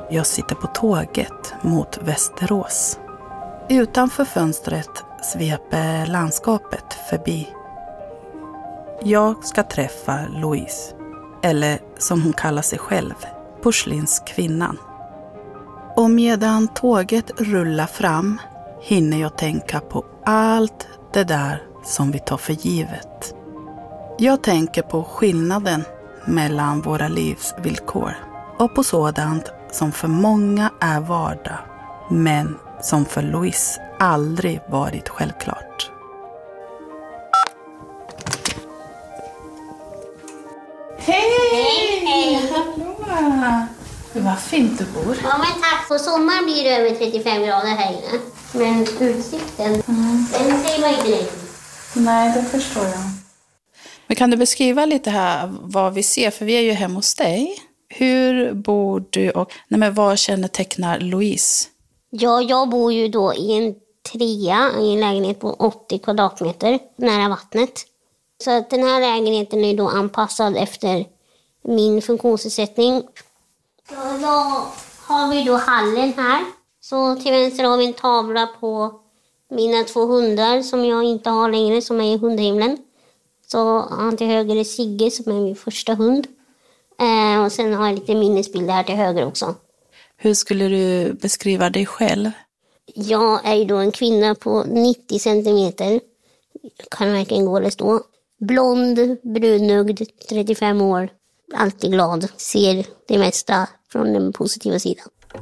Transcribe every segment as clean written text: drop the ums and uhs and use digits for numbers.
jag sitter på tåget mot Västerås. Utanför fönstret sveper landskapet förbi. Jag ska träffa Louise, eller som hon kallar sig själv, porslinskvinnan. Och medan tåget rullar fram hinner jag tänka på allt det där som vi tar för givet. Jag tänker på skillnaden mellan våra livsvillkor och på sådant som för många är vardag, men som för Louise aldrig varit självklart. Hej! Hallå! Vad fint du bor. Ja, men tack. På sommaren blir det över 35 grader här inne. Men utsikten, den säger man inte nej. Nej, det förstår jag. Men kan du beskriva lite här vad vi ser? För vi är ju hemma hos dig. Hur bor du och vad kännetecknar Louise? Ja, jag bor ju då i en trea i en lägenhet på 80 kvadratmeter nära vattnet. Så att den här lägenheten är då anpassad efter min funktionsnedsättning. Så då har vi då hallen här. Så till vänster har vi en tavla på mina 2 hundar som jag inte har längre, som är i hundhimlen. Så han till höger är Sigge som är min första hund. Och sen har jag lite minnesbilder här till höger också. Hur skulle du beskriva dig själv? Jag är ju då en kvinna på 90 centimeter. Kan verkligen gå eller stå. Blond, brunögd, 35 år. Alltid glad. Ser det mesta från den positiva sidan.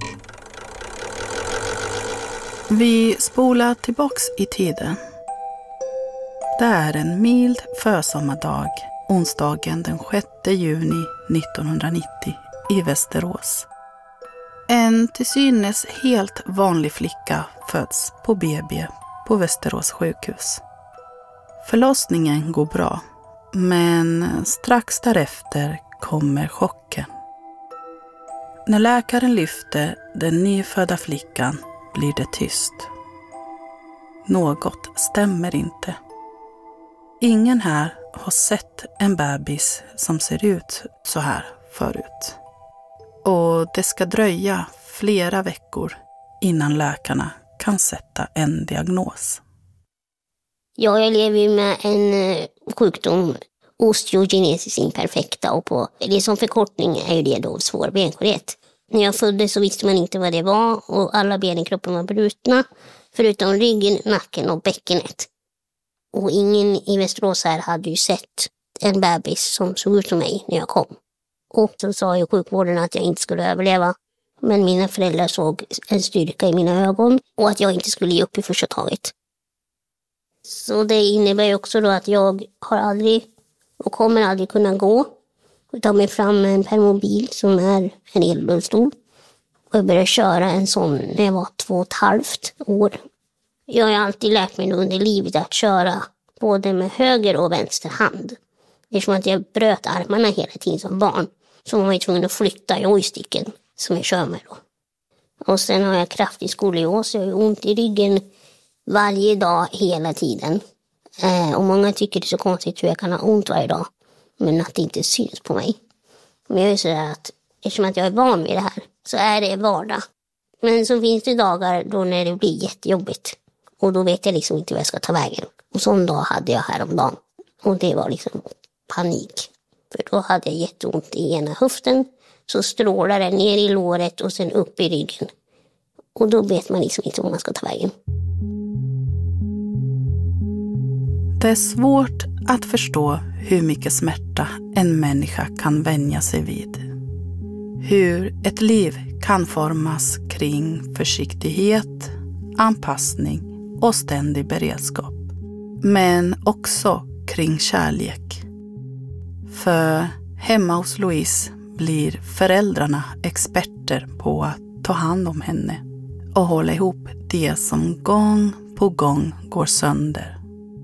Vi spolar tillbaks i tiden. Det är en mild försommardag, onsdagen den 6 juni 1990 i Västerås. En till synes helt vanlig flicka föds på BB på Västerås sjukhus. Förlossningen går bra, men strax därefter kommer chocken. När läkaren lyfter den nyfödda flickan blir det tyst. Något stämmer inte. Ingen här har sett en bebis som ser ut så här förut. Och det ska dröja flera veckor innan läkarna kan sätta en diagnos. Ja, jag lever ju med en sjukdom, osteogenesis imperfecta, och på det som förkortning är ju det då svår benskörhet. När jag föddes så visste man inte vad det var och alla ben i kroppen var brutna förutom ryggen, nacken och bäckenet. Och ingen i Västerås här hade ju sett en bebis som såg ut som mig när jag kom. Och så sa ju sjukvården att jag inte skulle överleva. Men mina föräldrar såg en styrka i mina ögon och att jag inte skulle ge upp i första taget. Så det innebär ju också då att jag har aldrig och kommer aldrig kunna gå. Jag tar mig fram med en permobil som är en elrullstol. Och jag började köra en sån när jag var 2,5 år. Jag har alltid lärt mig under livet att köra både med höger och vänster hand. Det är som att jag bröt armarna hela tiden som barn. Så man var tvungen att flytta joysticken som jag kör med då. Och sen har jag kraftig skolios. Jag har ont i ryggen varje dag hela tiden. Och många tycker det är så konstigt hur jag kan ha ont varje dag. Men att det inte syns på mig. Men jag är sådär att eftersom att jag är van vid det här så är det vardag. Men så finns det dagar då när det blir jättejobbigt. Och då vet jag liksom inte vad jag ska ta vägen. Och sån dag hade jag häromdagen. Och det var liksom panik. För då hade jag jätteont i ena höften. Så strålar det ner i låret och sen upp i ryggen. Och då vet man liksom inte vad man ska ta vägen. Det är svårt att förstå hur mycket smärta en människa kan vänja sig vid. Hur ett liv kan formas kring försiktighet, anpassning och ständig beredskap. Men också kring kärlek. För hemma hos Louise blir föräldrarna experter på att ta hand om henne och hålla ihop det som gång på gång går sönder.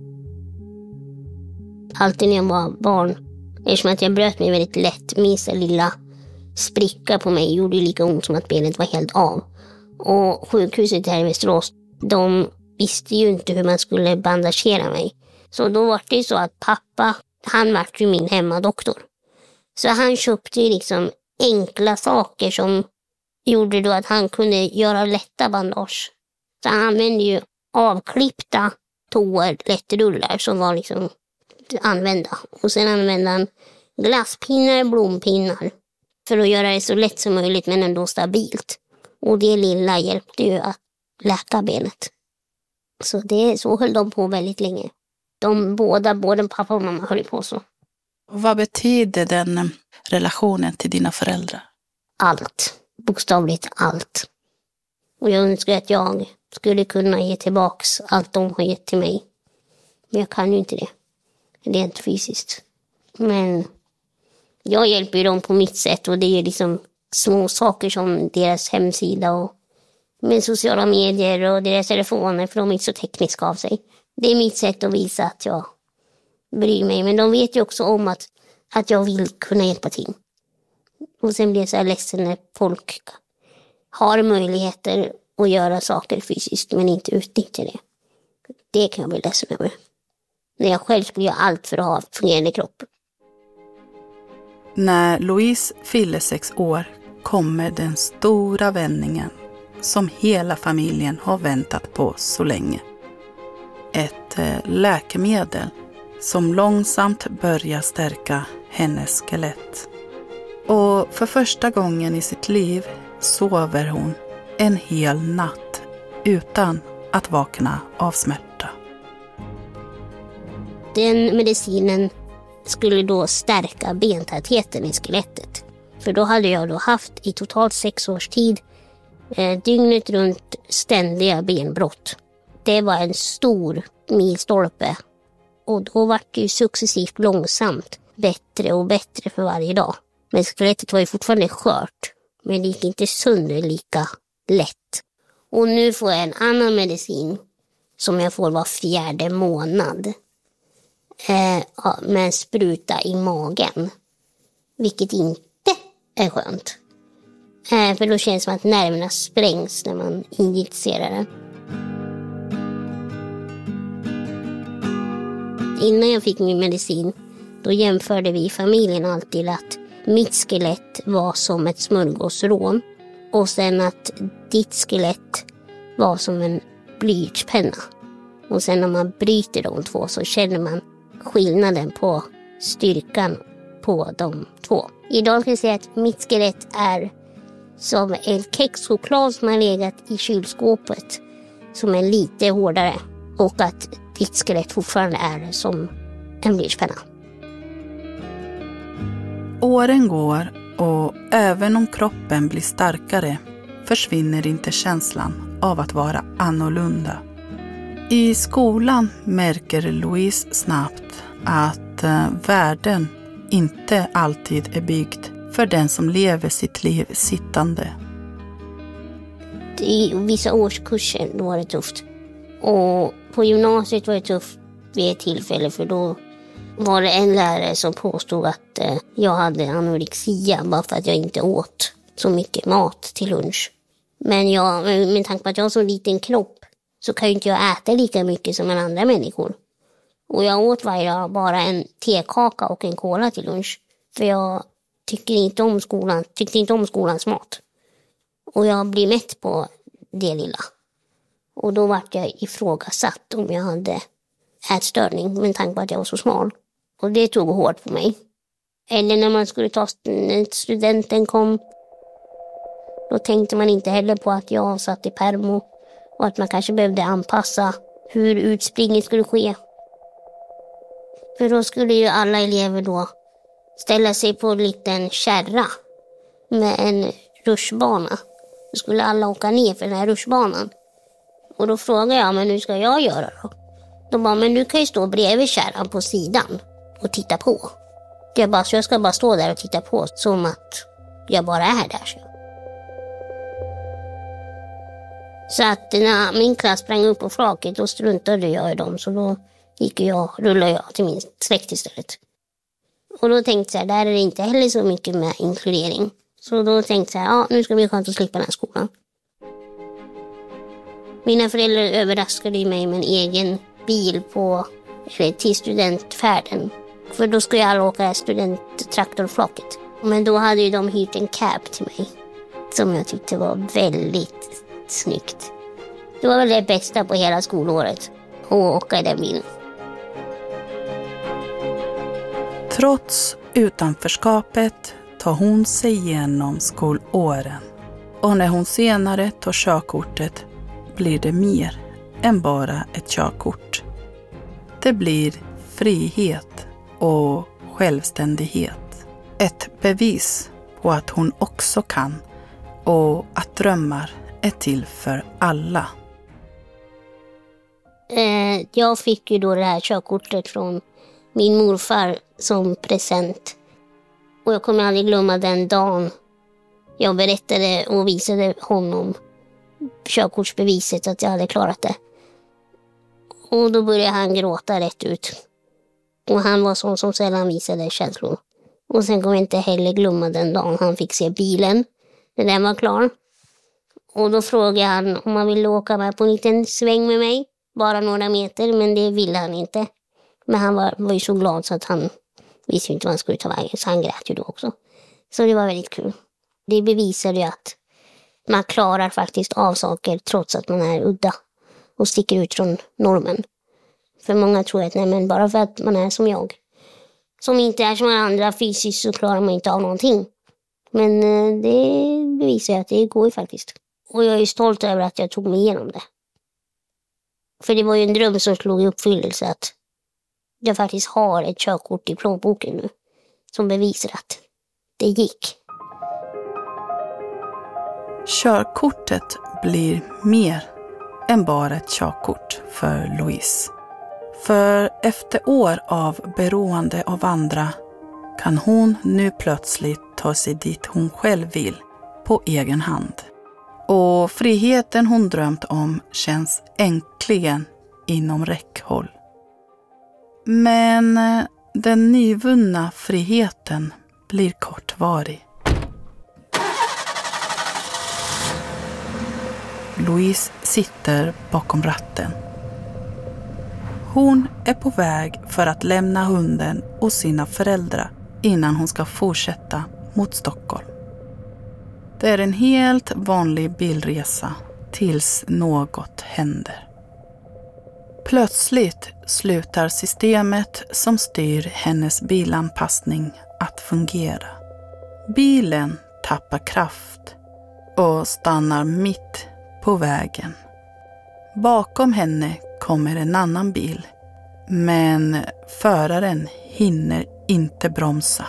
Alltid när jag var barn, eftersom att jag bröt mig väldigt lätt, minsta lilla spricka på mig gjorde lika ont som att benet var helt av. Och sjukhuset här i Västerås, de visste ju inte hur man skulle bandagera mig. Så då var det ju så att pappa, han var ju min hemmadoktor. Så han köpte ju liksom enkla saker som gjorde då att han kunde göra lätta bandage. Så han använde ju avklippta toaletrullar som var liksom använda. Och sen använde han glasspinnar, blompinnar för att göra det så lätt som möjligt men ändå stabilt. Och det lilla hjälpte ju att läka benet. Så höll de på väldigt länge. Både pappa och mamma höll på så. Vad betyder den relationen till dina föräldrar? Allt. Bokstavligt allt. Och jag önskar att jag skulle kunna ge tillbaks allt de har gett till mig. Men jag kan ju inte det. Rent fysiskt. Men jag hjälper ju dem på mitt sätt. Och det är liksom små saker som deras hemsida och med sociala medier och deras telefoner. För de är inte så tekniska av sig. Det är mitt sätt att visa att jag bryr mig. Men de vet ju också om att jag vill kunna hjälpa till. Och sen blir jag så här ledsen när folk har möjligheter att göra saker fysiskt men inte utnyttja det. Det kan jag bli ledsen över. När jag själv skulle göra allt för att ha fungerande kropp. När Louise fyller 6 år kommer den stora vändningen som hela familjen har väntat på så länge. Ett läkemedel som långsamt börjar stärka hennes skelett. Och för första gången i sitt liv sover hon en hel natt utan att vakna av smärta. Den medicinen skulle då stärka bentätheten i skelettet. För då hade jag då haft i totalt 6 års tid dygnet runt ständiga benbrott. Det var en stor milstolpe. Och då var det ju successivt långsamt bättre och bättre för varje dag. Men skelettet var ju fortfarande skört. Men det gick inte sönder lika lätt. Och nu får jag en annan medicin som jag får var 4:e månad. Med en spruta i magen. Vilket inte är skönt. För då känns det som att nerverna sprängs när man injicerar den. Innan jag fick min medicin, då jämförde vi i familjen alltid att mitt skelett var som ett smörgåsrån. Och sen att ditt skelett var som en blyertspenna. Och sen när man bryter de två så känner man skillnaden på styrkan på de två. Idag kan jag säga att mitt skelett är som en kexchoklad som har legat i kylskåpet. Som är lite hårdare. Och att ditt skelett fortfarande är som en blyertspenna. Åren går och även om kroppen blir starkare försvinner inte känslan av att vara annorlunda. I skolan märker Louise snabbt att världen inte alltid är byggd för den som lever sitt liv sittande. I vissa årskurser då var det tufft. Och på gymnasiet var det tufft vid ett tillfälle för då var det en lärare som påstod att jag hade anorexia bara för att jag inte åt så mycket mat till lunch. Men med tanke på att jag har så liten kropp så kan ju inte jag äta lika mycket som en andra människor. Och jag åt varje dag bara en tekaka och en cola till lunch. För jag tyckte inte om skolans mat. Och jag blir mätt på det lilla. Och då var jag ifrågasatt om jag hade ätstörning med tanke på att jag var så smal. Och det tog hårt på mig. Eller när man skulle när studenten kom. Då tänkte man inte heller på att jag satt i permo. Och att man kanske behövde anpassa hur utspringet skulle ske. För då skulle ju alla elever då ställa sig på en liten kärra med en rutschbana. Då skulle alla åka ner för den här rutschbanan. Och då frågade jag, men hur ska jag göra då? De bara, men du kan ju stå bredvid kärran på sidan och titta på. Så jag ska bara stå där och titta på som att jag bara är där. Så att när min klass sprang upp på flaket då struntade jag i dem. Så då rullade jag till min släkt istället. Och då tänkte jag, där är det inte heller så mycket med inkludering. Så då tänkte jag, nu ska det bli skönt att slippa den här skolan. Mina föräldrar överraskade mig med en egen bil till studentfärden. För då skulle jag alla åka studenttraktorflaket. Men då hade ju de hyrt en cab till mig. som jag tyckte var väldigt snyggt. Det var väl det bästa på hela skolåret, att åka i den bilen. Trots utanförskapet tar hon sig igenom skolåren. Och när hon senare tar körkortet blir det mer än bara ett körkort. Det blir frihet och självständighet. Ett bevis på att hon också kan och att drömmar är till för alla. Jag fick ju då det här körkortet från min morfar som present. Och jag kommer aldrig glömma den dagen jag berättade och visade honom körkortsbeviset att jag hade klarat det. Och då började han gråta rätt ut. Och han var sån som sällan visade känslor. Och sen kommer jag inte heller glömma den dagen han fick se bilen när den var klar. Och då frågade han om han ville åka med på en liten sväng med mig. Bara några meter, men det ville han inte. Men han var ju så glad så att han visste inte vad han skulle ta vägen. Så han grät ju då också. Så det var väldigt kul. Det bevisade ju att man klarar faktiskt av saker trots att man är udda. Och sticker ut från normen. För många tror att nej, men bara för att man är som jag. Som inte är som andra fysiskt så klarar man inte av någonting. Men det bevisar att det går ju faktiskt. Och jag är stolt över att jag tog mig igenom det. För det var ju en dröm som slog i uppfyllelse att jag faktiskt har ett körkort i plånboken nu. Som bevisar att det gick. Körkortet blir mer än bara ett körkort för Louise. För efter år av beroende av andra kan hon nu plötsligt ta sig dit hon själv vill på egen hand. Och friheten hon drömt om känns äntligen inom räckhåll. Men den nyvunna friheten blir kortvarig. Louise sitter bakom ratten. Hon är på väg för att lämna hunden och sina föräldrar innan hon ska fortsätta mot Stockholm. Det är en helt vanlig bilresa tills något händer. Plötsligt slutar systemet som styr hennes bilanpassning att fungera. Bilen tappar kraft och stannar mitt på vägen. Bakom henne kommer en annan bil, men föraren hinner inte bromsa.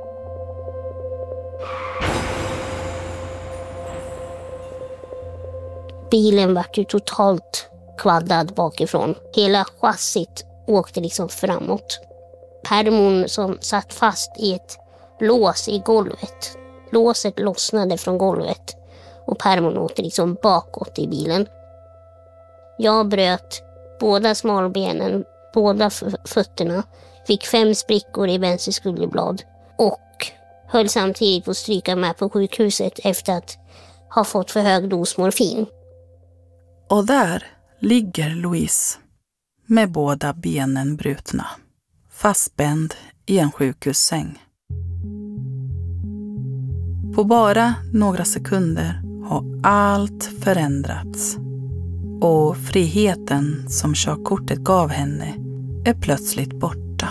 Bilen var ju totalt kvaddad bakifrån. Hela chassit åkte liksom framåt. Permon som satt fast i ett lås i golvet. Låset lossnade från golvet och permon åkte liksom bakåt i bilen. Jag bröt båda smalbenen, båda fötterna, fick 5 sprickor i vänster skulderblad och höll samtidigt på att stryka med på sjukhuset efter att ha fått för hög dos morfin. Och där ligger Louise med båda benen brutna, fastspänd i en sjukhussäng. På bara några sekunder har allt förändrats och friheten som körkortet gav henne är plötsligt borta.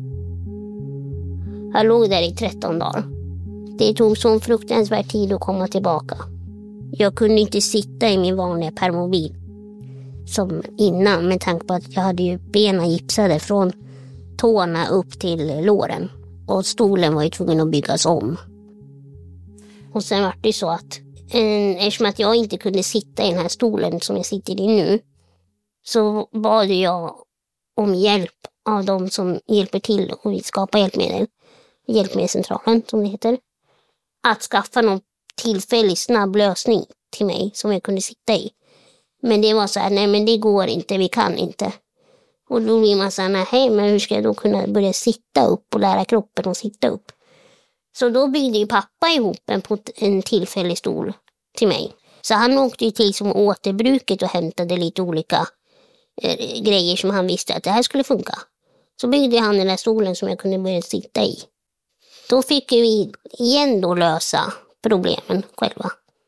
Jag låg där i 13 dagar. Det tog så fruktansvärd tid att komma tillbaka. Jag kunde inte sitta i min vanliga permobil som innan med tanke på att jag hade ju benen gipsade från tårna upp till låren. Och stolen var ju tvungen att byggas om. Och sen var det så att eftersom att jag inte kunde sitta i den här stolen som jag sitter i nu så bad jag om hjälp av de som hjälper till att skapa hjälpmedel. Hjälpmedelscentralen som det heter. Att skaffa någon tillfällig snabb lösning till mig som jag kunde sitta i. Men det var så här, nej men det går inte, vi kan inte. Och då blir man så här, nej men hur ska jag då kunna börja sitta upp och lära kroppen att sitta upp? Så då byggde ju pappa ihop en tillfällig stol till mig. Så han åkte ju till som återbruket och hämtade lite olika grejer som han visste att det här skulle funka. Så byggde han den där stolen som jag kunde börja sitta i. Då fick vi igen då lösa problemen själva.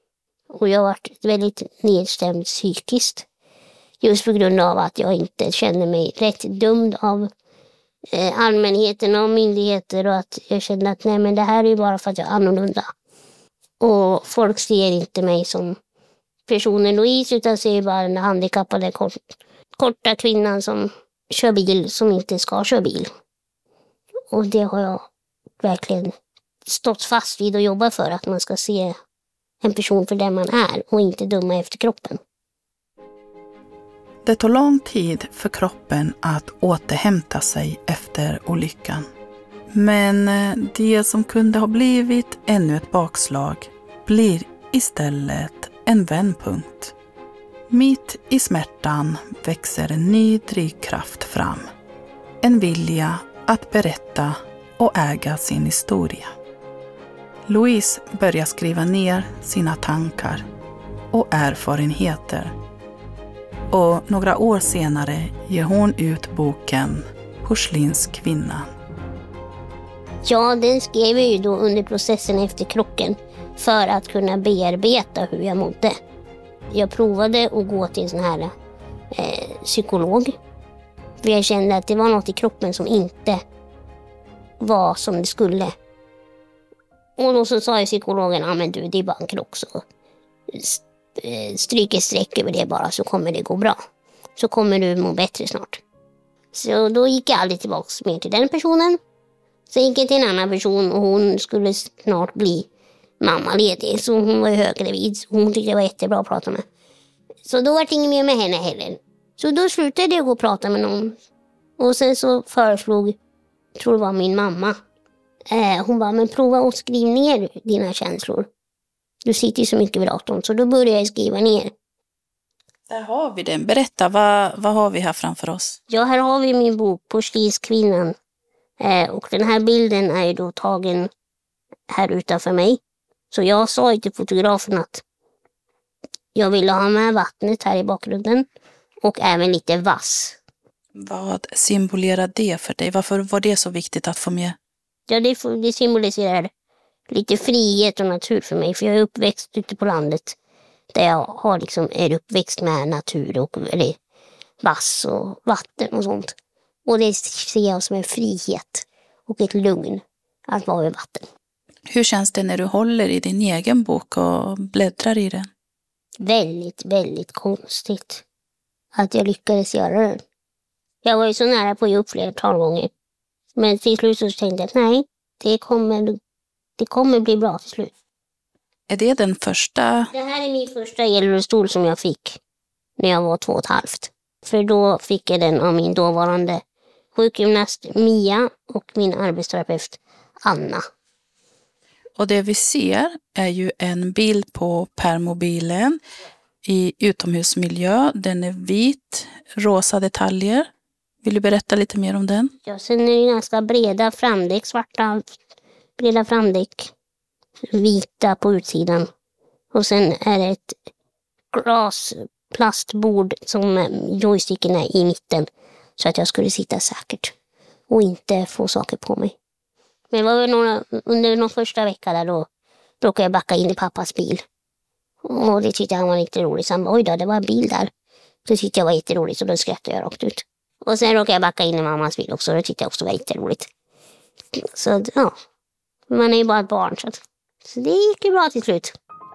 Och jag har varit väldigt nedstämd psykiskt. Just på grund av att jag inte känner mig rätt dömd av allmänheten och myndigheter. Och att jag känner att nej, men det här är ju bara för att jag är annorlunda. Och folk ser inte mig som personen Louise, utan ser bara den handikappade korta kvinnan som kör bil som inte ska köra bil. Och det har jag verkligen stått fast vid och jobbat för, att man ska se en person för den man är och inte döma efter kroppen. Det tog lång tid för kroppen att återhämta sig efter olyckan. Men det som kunde ha blivit ännu ett bakslag blir istället en vändpunkt. Mitt i smärtan växer en ny drivkraft fram. En vilja att berätta och äga sin historia. Louise börjar skriva ner sina tankar och erfarenheter. Och några år senare ger hon ut boken Porslinskvinnan. Ja, den skrev jag ju då under processen efter krocken för att kunna bearbeta hur jag mådde. Jag provade att gå till en sån här psykolog. För jag kände att det var något i kroppen som inte var som det skulle. Och då så sa ju psykologen, ja men du, det är bara en krock, så stryk ett streck över det bara, så kommer det gå bra. Så kommer du må bättre snart. Så då gick jag aldrig tillbaka mer till den personen. Sen gick jag till en annan person och hon skulle snart bli mammaledig. Så hon var ju höggravid. Hon tyckte det var jättebra att prata med. Så då var det inget mer med henne heller. Så då slutade jag gå och prata med någon. Och sen så föreslog, tror det var min mamma. Hon bara, men prova att skriva ner dina känslor. Du sitter ju så mycket vid datorn. Så då började jag skriva ner. Där har vi den. Berätta, vad har vi här framför oss? Ja, här har vi min bok Porslinskvinnan. Och den här bilden är ju då tagen här utanför mig. Så jag sa ju till fotografen att jag ville ha med vattnet här i bakgrunden. Och även lite vass. Vad symboliserar det för dig? Varför var det så viktigt att få med? Ja, det symboliserar lite frihet och natur för mig. För jag är uppväxt ute på landet. Där jag har är uppväxt med natur och vass och vatten och sånt. Och det ser jag som en frihet och ett lugn att vara vid vatten. Hur känns det när du håller i din egen bok och bläddrar i den? Väldigt, väldigt konstigt att jag lyckades göra det. Jag var ju så nära på att ge upp flera gånger. Men till slut så tänkte jag att nej, det kommer bli bra till slut. Är det den första? Det här är min första elrullstol som jag fick när jag var 2,5. För då fick jag den av min dåvarande sjukgymnast Mia och min arbetsterapeut Anna. Och det vi ser är ju en bild på permobilen i utomhusmiljö. Den är vit, rosa detaljer. Vill du berätta lite mer om den? Ja, sen är det ganska breda framdäck, svarta breda framdäck. Vita på utsidan. Och sen är det ett glasplastbord som joysticken är i mitten. Så att jag skulle sitta säkert och inte få saker på mig. Men det var väl under någon första vecka där då råkade jag backa in i pappas bil. Och det tyckte han var lite roligt. Så han bara, oj då, det var en bil där. Det tyckte jag var jätteroligt, så då skrattade jag rakt ut. Och sen råkade jag backa in i mammas bil också. Det tyckte jag också var jätteroligt. Så ja, man är ju bara ett barn. Så det gick ju bra till slut.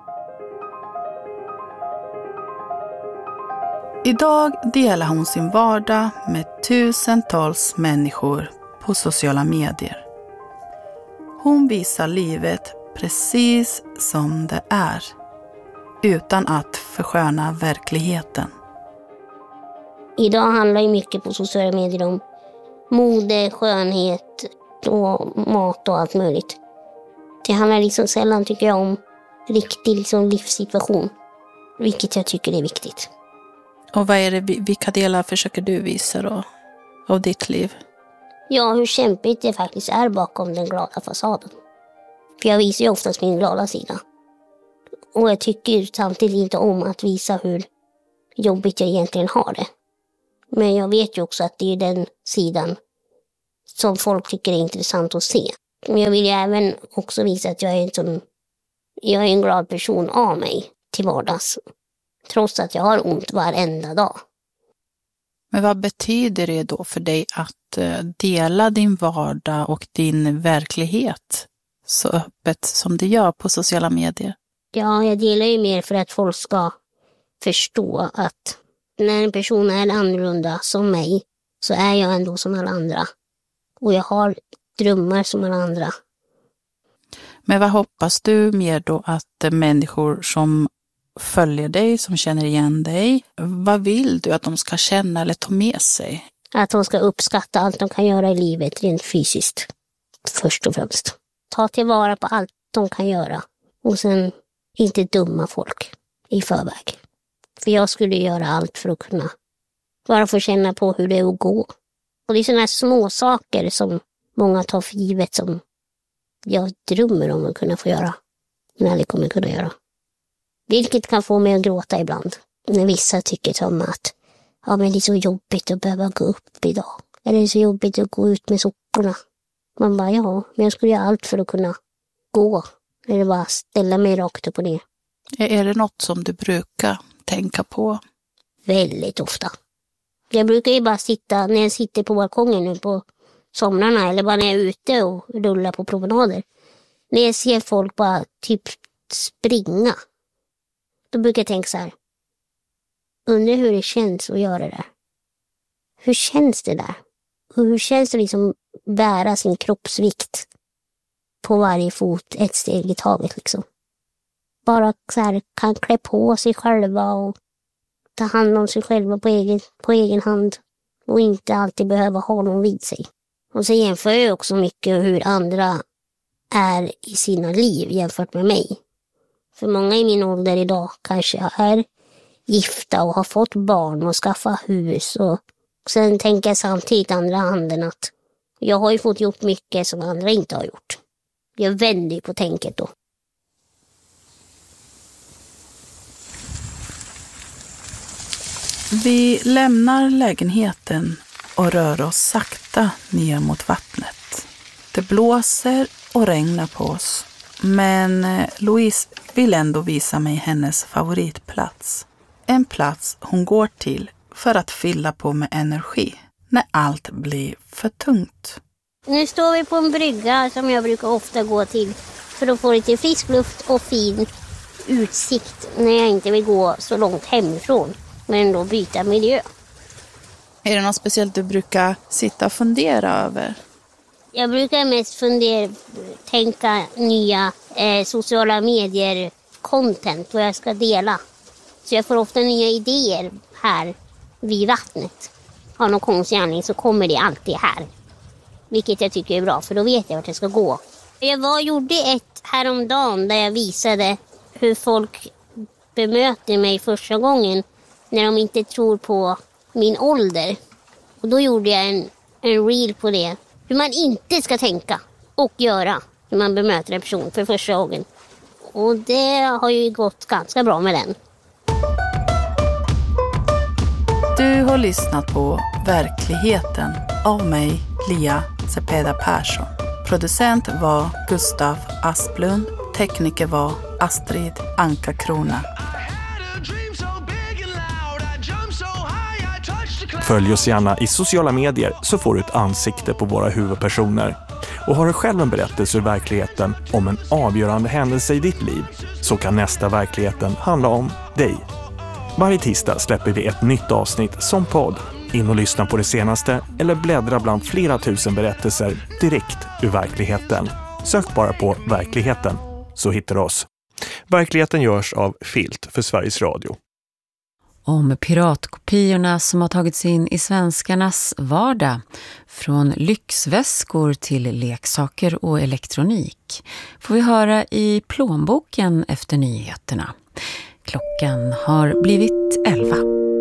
Idag delar hon sin vardag med tusentals människor på sociala medier. Hon visar livet precis som det är, utan att försköna verkligheten. Idag handlar ju mycket på sociala medier om mode, skönhet och mat och allt möjligt. Det handlar sällan, tycker jag, om riktig livssituation. Vilket jag tycker är viktigt. Och vilka delar försöker du visa då av ditt liv? Ja, hur kämpigt det faktiskt är bakom den glada fasaden. För jag visar ju oftast min glada sida. Och jag tycker samtidigt inte om att visa hur jobbigt jag egentligen har det. Men jag vet ju också att det är den sidan som folk tycker är intressant att se. Men jag vill ju även också visa att jag är en glad person av mig. till vardags. Trots att jag har ont varenda dag. Men vad betyder det då för dig att dela din vardag och din verklighet så öppet som du gör på sociala medier? Ja, jag delar ju mer för att folk ska förstå att när en person är annorlunda som mig så är jag ändå som alla andra. Och jag har drömmar som alla andra. Men vad hoppas du mer då att människor som följer dig, som känner igen dig, vad vill du att de ska känna eller ta med sig? Att de ska uppskatta allt de kan göra i livet rent fysiskt. Först och främst. Ta tillvara på allt de kan göra. Och sen inte döma folk i förväg. För jag skulle göra allt för att kunna bara få känna på hur det är att gå. Och det är sådana här små saker som många tar för givet som jag drömmer om att kunna få göra. Men aldrig kommer kunna göra. Vilket kan få mig att gråta ibland. När vissa tycker som att ja, men det är så jobbigt att behöva gå upp idag. Eller det är så jobbigt att gå ut med sockorna. Man bara, ja, men jag skulle göra allt för att kunna gå. Eller bara ställa mig rakt upp och ner. Är det något som du brukar tänka på? Väldigt ofta. Jag brukar ju bara sitta, när jag sitter på balkongen nu på somrarna. Eller bara när jag är ute och rullar på promenader. När jag ser folk bara typ springa. Då brukar jag tänka så här. Undrar hur det känns att göra det där. Hur känns det där? Och hur känns det liksom bära sin kroppsvikt på varje fot ett steg i taget liksom. Bara så här kan klä på sig själva och ta hand om sig själva på egen hand. Och inte alltid behöva ha någon vid sig. Och så jämför jag också mycket hur andra är i sina liv jämfört med mig. För många i min ålder idag kanske är gifta och har fått barn och skaffat hus. Och sen tänker jag samtidigt andra handen att jag har ju fått gjort mycket som andra inte har gjort. Jag vänder på tänket då. Vi lämnar lägenheten och rör oss sakta ner mot vattnet. Det blåser och regnar på oss. Men Louise vill ändå visa mig hennes favoritplats. En plats hon går till för att fylla på med energi när allt blir för tungt. Nu står vi på en brygga som jag brukar ofta gå till för att få lite frisk luft och fin utsikt när jag inte vill gå så långt hemifrån men då byta miljö. Är det något speciellt du brukar sitta och fundera över? Jag brukar mest tänka nya sociala medier content vad jag ska dela. Så jag får ofta nya idéer här vid vattnet. Av någon konstig anledning så kommer det alltid här. Vilket jag tycker är bra för då vet jag vart jag ska gå. Jag gjorde ett häromdagen där jag visade hur folk bemöter mig första gången när de inte tror på min ålder. Och då gjorde jag en reel på det. Hur man inte ska tänka och göra när man bemöter en person för första gången. Och det har ju gått ganska bra med den. Du har lyssnat på Verkligheten av mig, Lia Cepeda Persson. Producent var Gustav Asplund. Tekniker var Astrid Anka Krona. Följ oss gärna i sociala medier så får du ett ansikte på våra huvudpersoner. Och har du själv en berättelse ur verkligheten om en avgörande händelse i ditt liv så kan nästa Verkligheten handla om dig. Varje tisdag släpper vi ett nytt avsnitt som podd. In och lyssna på det senaste eller bläddra bland flera tusen berättelser direkt ur verkligheten. Sök bara på Verkligheten så hittar du oss. Verkligheten görs av Filt för Sveriges Radio. Om piratkopiorna som har tagits in i svenskarnas vardag. Från lyxväskor till leksaker och elektronik får vi höra i plånboken efter nyheterna. Klockan har blivit 11.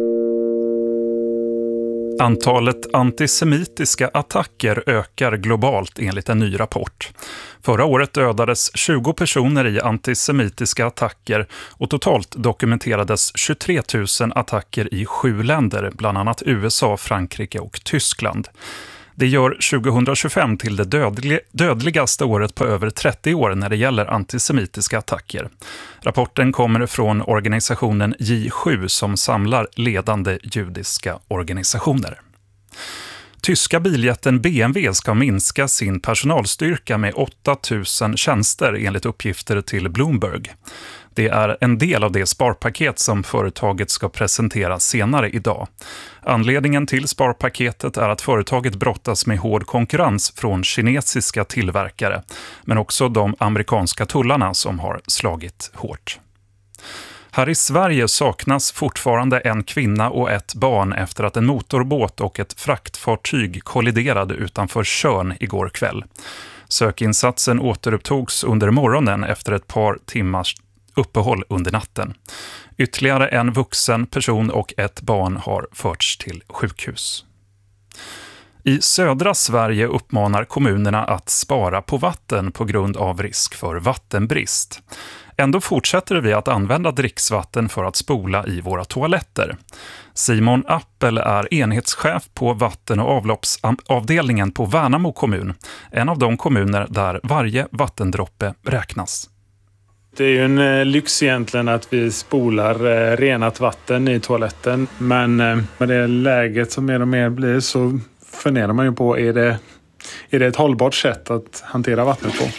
Antalet antisemitiska attacker ökar globalt enligt en ny rapport. Förra året dödades 20 personer i antisemitiska attacker och totalt dokumenterades 23 000 attacker i 7 länder, bland annat USA, Frankrike och Tyskland. Det gör 2025 till det dödligaste året på över 30 år när det gäller antisemitiska attacker. Rapporten kommer från organisationen J7 som samlar ledande judiska organisationer. Tyska biljätten BMW ska minska sin personalstyrka med 8 000 tjänster enligt uppgifter till Bloomberg. Det är en del av det sparpaket som företaget ska presentera senare idag. Anledningen till sparpaketet är att företaget brottas med hård konkurrens från kinesiska tillverkare, men också de amerikanska tullarna som har slagit hårt. Här i Sverige saknas fortfarande en kvinna och ett barn efter att en motorbåt och ett fraktfartyg kolliderade utanför Tjörn igår kväll. Sökinsatsen återupptogs under morgonen efter ett par timmars uppehåll under natten. Ytterligare en vuxen person och ett barn har förts till sjukhus. I södra Sverige uppmanar kommunerna att spara på vatten på grund av risk för vattenbrist. Ändå fortsätter vi att använda dricksvatten för att spola i våra toaletter. Simon Appel är enhetschef på vatten- och avloppsavdelningen på Värnamo kommun, en av de kommuner där varje vattendroppe räknas. Det är ju en lyx egentligen att vi spolar renat vatten i toaletten, men med det läget som mer och mer blir så funderar man ju på, är det ett hållbart sätt att hantera vattnet på?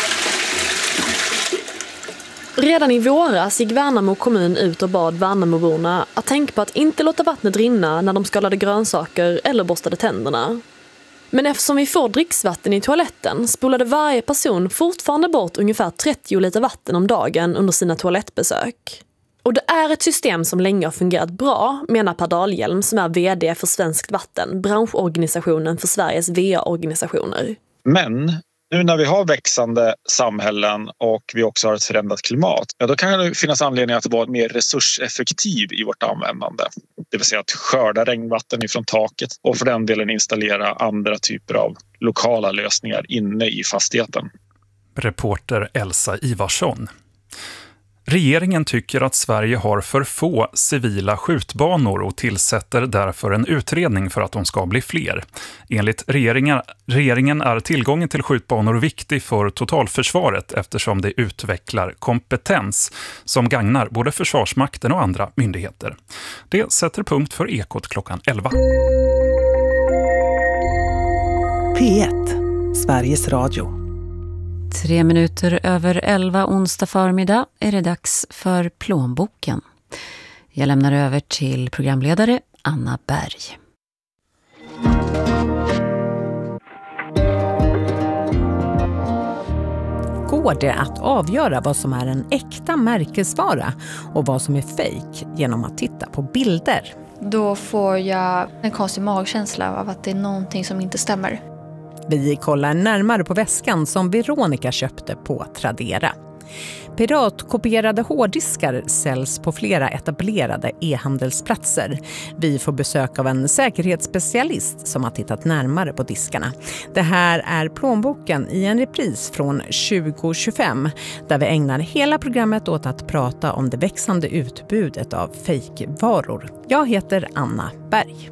Redan i våras gick Värnamo kommun ut och bad Värnamoborna att tänka på att inte låta vattnet rinna när de skalade grönsaker eller borstade tänderna. Men eftersom vi får dricksvatten i toaletten spolade varje person fortfarande bort ungefär 30 liter vatten om dagen under sina toalettbesök. Och det är ett system som länge har fungerat bra, menar Per Dahlhjelm som är vd för Svenskt Vatten, branschorganisationen för Sveriges VA-organisationer. Men nu när vi har växande samhällen och vi också har ett förändrat klimat, då kan det finnas anledning att vara mer resurseffektiv i vårt användande. Det vill säga att skörda regnvatten ifrån taket och för den delen installera andra typer av lokala lösningar inne i fastigheten. Reporter Elsa Ivarsson. Regeringen tycker att Sverige har för få civila skjutbanor och tillsätter därför en utredning för att de ska bli fler. Enligt regeringen är tillgången till skjutbanor viktig för totalförsvaret eftersom det utvecklar kompetens som gagnar både Försvarsmakten och andra myndigheter. Det sätter punkt för Ekot klockan 11. P1, Sveriges Radio. 3 minuter över 11 onsdag förmiddag är det dags för plånboken. Jag lämnar över till programledare Anna Berg. Går det att avgöra vad som är en äkta märkesvara och vad som är fejk genom att titta på bilder? Då får jag en konstig magkänsla av att det är någonting som inte stämmer. Vi kollar närmare på väskan som Veronica köpte på Tradera. Piratkopierade hårddiskar säljs på flera etablerade e-handelsplatser. Vi får besök av en säkerhetsspecialist som har tittat närmare på diskarna. Det här är plånboken i en repris från 2025 där vi ägnar hela programmet åt att prata om det växande utbudet av fejkvaror. Jag heter Anna Berg.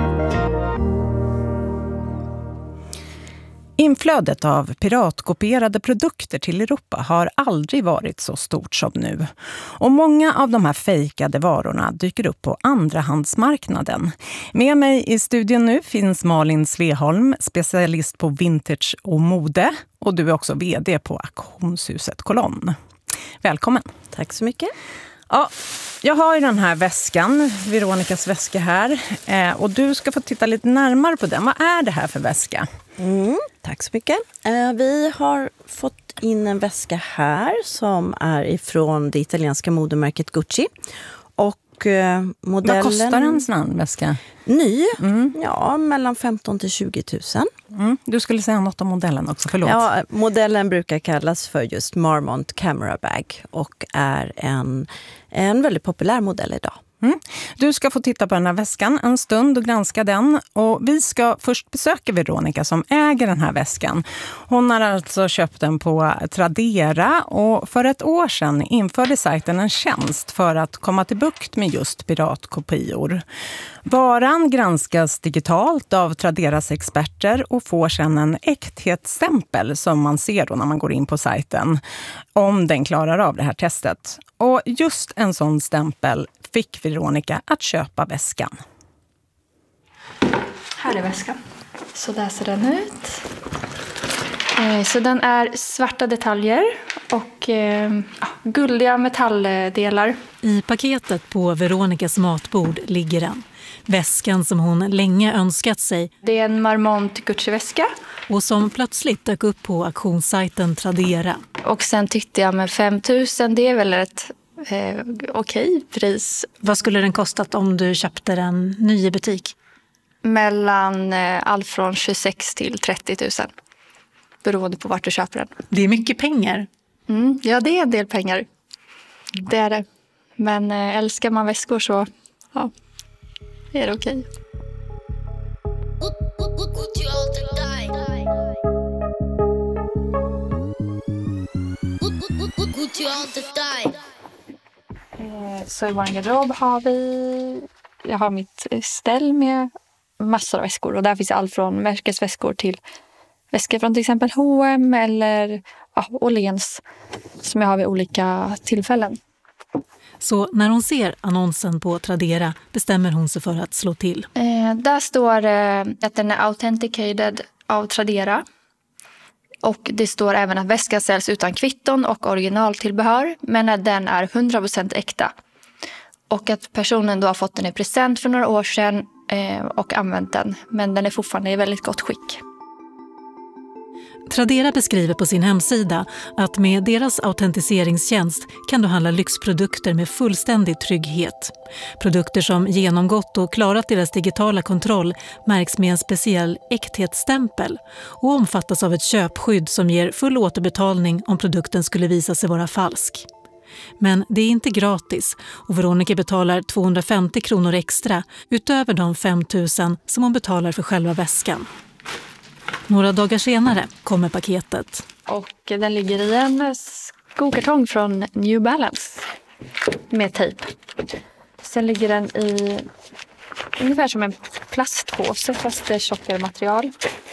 Inflödet av piratkopierade produkter till Europa har aldrig varit så stort som nu. Och många av de här fejkade varorna dyker upp på andrahandsmarknaden. Med mig i studion nu finns Malin Sveholm, specialist på vintage och mode. Och du är också vd på auktionshuset Kolonn. Välkommen. Tack så mycket. Ja, jag har ju den här väskan, Veronicas väska här. Och du ska få titta lite närmare på den. Vad är det här för väska? Tack så mycket. Vi har fått in en väska här som är ifrån det italienska modemärket Gucci. Och modellen... Vad kostar en sån väska? Ny? Ja, mellan 15 till 20 000. Du skulle säga något om modellen också, förlåt. Ja, modellen brukar kallas för just Marmont Camera Bag och är en väldigt populär modell idag. Du ska få titta på den här väskan en stund och granska den. Och vi ska först besöka Veronica som äger den här väskan. Hon har alltså köpt den på Tradera och för ett år sedan införde sajten en tjänst för att komma till bukt med just piratkopior. Varan granskas digitalt av Traderas experter och får sedan en äkthetsstämpel som man ser då när man går in på sajten, om den klarar av det här testet. Och just en sån stämpel fick Veronica att köpa väskan. Här är väskan. Så där ser den ut. Så den är svarta detaljer och guldiga metalldelar. I paketet på Veronicas matbord ligger den. Väskan som hon länge önskat sig. Det är en Marmont Gucci-väska. Och som plötsligt dök upp på auktionssajten Tradera. Och sen tyckte jag med 5 000, det är väl ett okej pris. Vad skulle den kostat om du köpte den ny i butik? Mellan allt från 26 till 30 000. Beroende på vart du köper den. Det är mycket pengar. Ja, det är en del pengar. Det är det. Men älskar man väskor så ja, är det okej. Så i vår garderob jag har mitt ställ med massor av väskor. Och där finns allt från märkesväskor till väskor från till exempel H&M eller Åhléns som jag har vid olika tillfällen. Så när hon ser annonsen på Tradera bestämmer hon sig för att slå till. Där står att den är authenticated av Tradera. Och det står även att väskan säljs utan kvitton och originaltillbehör. Men att den är 100% äkta. Och att personen då har fått den i present för några år sedan och använt den. Men den är fortfarande i väldigt gott skick. Tradera beskriver på sin hemsida att med deras autentiseringstjänst kan du handla lyxprodukter med fullständig trygghet. Produkter som genomgått och klarat deras digitala kontroll märks med en speciell äkthetsstämpel och omfattas av ett köpskydd som ger full återbetalning om produkten skulle visa sig vara falsk. Men det är inte gratis och Veronica betalar 250 kronor extra utöver de 5 000 som hon betalar för själva väskan. Några dagar senare kommer paketet. Och den ligger i en skokartong från New Balance med tejp. Sen ligger den i ungefär som en plastpåse fast det är tjockare material.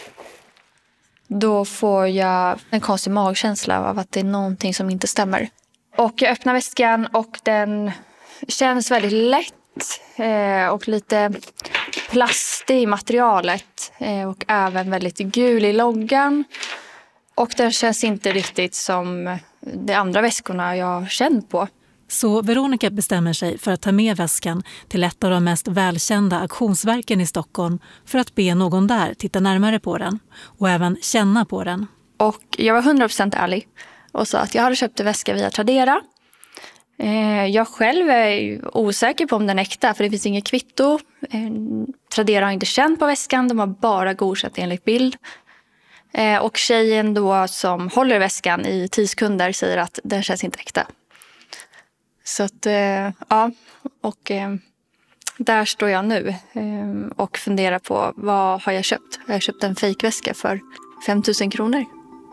Då får jag en konstig magkänsla av att det är någonting som inte stämmer. Och jag öppnar väskan och den känns väldigt lätt och lite plastig i materialet och även väldigt gul i loggan. Och den känns inte riktigt som de andra väskorna jag har känt på. Så Veronica bestämmer sig för att ta med väskan till ett av de mest välkända auktionsverken i Stockholm för att be någon där titta närmare på den och även känna på den. Och jag var 100% ärlig och sa att jag hade köpt en väska via Tradera. Jag själv är osäker på om den är äkta för det finns inget kvitto. Tradera har inte känt på väskan, de har bara godkänt enligt bild. Och tjejen då som håller väskan i 10 sekunder säger att den känns inte äkta. Så att ja, och där står jag nu och funderar på vad har jag köpt. Jag har köpt en fejkväska för 5 000 kronor.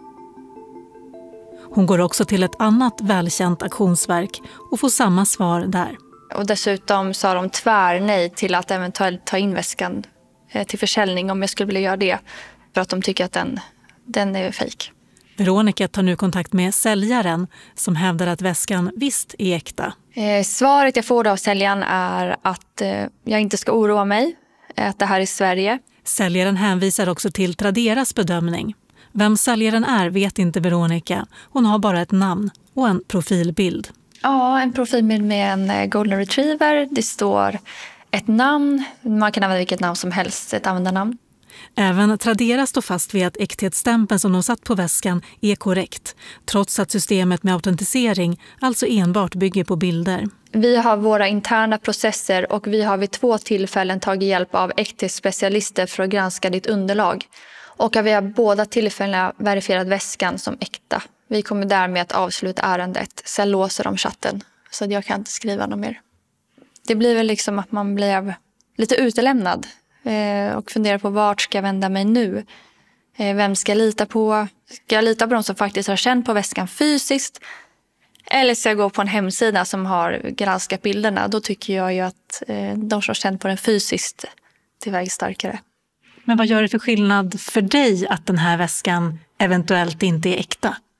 Hon går också till ett annat välkänt auktionsverk och får samma svar där. Och dessutom sa de tvärnej till att eventuellt ta in väskan till försäljning om jag skulle vilja göra det. För att de tycker att den är fejk. Veronica tar nu kontakt med säljaren som hävdar att väskan visst är äkta. Svaret jag får av säljaren är att jag inte ska oroa mig, att det här är Sverige. Säljaren hänvisar också till Traderas bedömning. Vem säljaren är vet inte Veronica. Hon har bara ett namn och en profilbild. Ja, en profilbild med en golden retriever. Det står ett namn. Man kan använda vilket namn som helst, ett användarnamn. Även Tradera står fast vid att äkthetsstämpeln som de satt på väskan är korrekt. Trots att systemet med autentisering alltså enbart bygger på bilder. Vi har våra interna processer och vi har vid 2 tillfällen tagit hjälp av äkthetsspecialister för att granska ditt underlag. Och vi har båda tillfällena verifierat väskan som äkta. Vi kommer därmed att avsluta ärendet. Sen låser de chatten så jag kan inte skriva något mer. Det blir väl liksom att man blev lite utelämnad och funderar på vart ska jag vända mig nu. Vem ska jag lita på? Ska jag lita på de som faktiskt har känt på väskan fysiskt? Eller så jag går på en hemsida som har granskat bilderna. Då tycker jag ju att de som känner på den fysiskt är väg starkare. Men vad gör det för skillnad för dig att den här väskan eventuellt inte är äkta?